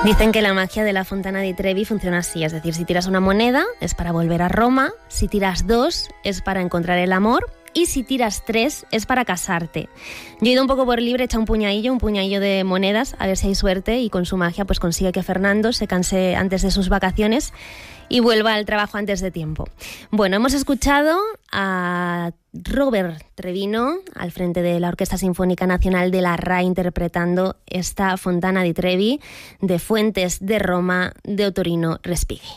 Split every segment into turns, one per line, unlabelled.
Dicen que la magia de la Fontana di Trevi funciona así, es decir, si tiras una moneda es para volver a Roma, si tiras 2 es para encontrar el amor y si tiras 3 es para casarte. Yo he ido un poco por libre, he echado un puñadillo de monedas, a ver si hay suerte y con su magia pues consigue que Fernando se canse antes de sus vacaciones y vuelva al trabajo antes de tiempo. Bueno, hemos escuchado a Robert Trevino al frente de la Orquesta Sinfónica Nacional de la RAI interpretando esta Fontana di Trevi de Fuentes de Roma de Ottorino Respighi.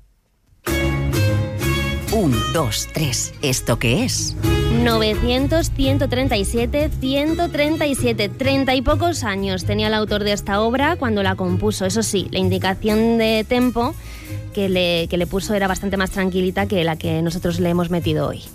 1, 2, 3, ¿esto qué es?
900, 137, 137, 30 y pocos años tenía el autor de esta obra cuando la compuso. Eso sí, la indicación de tempo que le puso era bastante más tranquilita que la que nosotros le hemos metido hoy.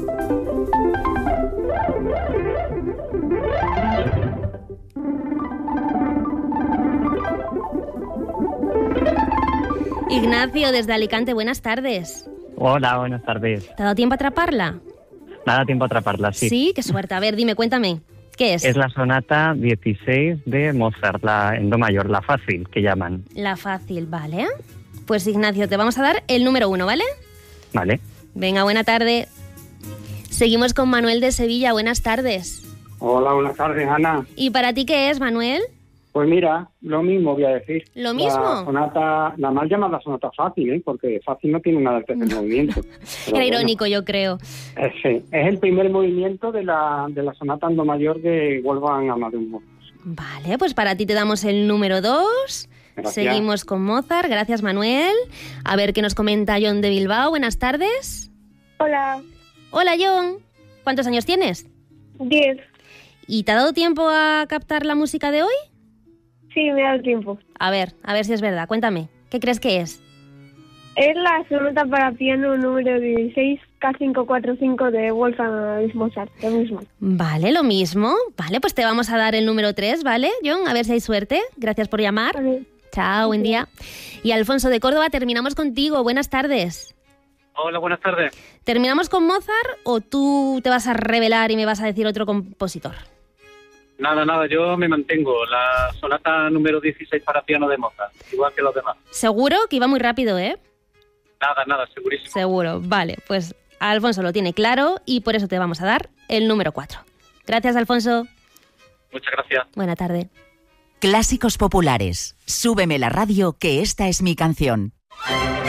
Ignacio, desde Alicante, buenas tardes.
Hola, buenas tardes.
¿Te ha dado tiempo a atraparla?
Me ha dado tiempo a atraparla, sí.
Sí, qué suerte. A ver, dime, cuéntame, ¿qué es?
Es la sonata 16 de Mozart, en do mayor, la fácil, que llaman.
La fácil, vale. Pues Ignacio, te vamos a dar el número 1, ¿vale?
Vale.
Venga, buena tarde. Seguimos con Manuel de Sevilla, buenas tardes.
Hola, buenas tardes, Ana.
¿Y para ti qué es, Manuel?
Pues mira, lo mismo voy a decir.
¿Lo mismo?
La sonata, la mal llamada sonata fácil, porque fácil no tiene nada de tercer movimiento.
Era irónico, yo creo.
Sí, es el primer movimiento de la sonata en do mayor de Wolfgang Amadeus Mozart.
Vale, pues para ti te damos el número 2.
Gracias.
Seguimos con Mozart, gracias Manuel. A ver qué nos comenta John de Bilbao, buenas tardes.
Hola.
Hola John, ¿cuántos años tienes?
10.
¿Y te ha dado tiempo a captar la música de hoy?
Sí, me da el tiempo.
A ver si es verdad, cuéntame, ¿qué crees que es?
Es la sonata para piano número 16, K545 de Wolfgang Amadeus Mozart, lo mismo.
Vale, lo mismo. Vale, pues te vamos a dar el número 3, ¿vale, John? A ver si hay suerte. Gracias por llamar.
Vale.
Chao, buen día. Y Alfonso de Córdoba, terminamos contigo. Buenas tardes.
Hola, buenas tardes.
¿Terminamos con Mozart o tú te vas a revelar y me vas a decir otro compositor?
Nada, yo me mantengo. La sonata número 16 para piano de Mozart, igual que los demás.
Seguro que iba muy rápido, ¿eh?
Nada, segurísimo.
Seguro. Vale, pues Alfonso lo tiene claro y por eso te vamos a dar el número 4. Gracias, Alfonso.
Muchas gracias.
Buena tarde.
Clásicos populares. Súbeme la radio, que esta es mi canción.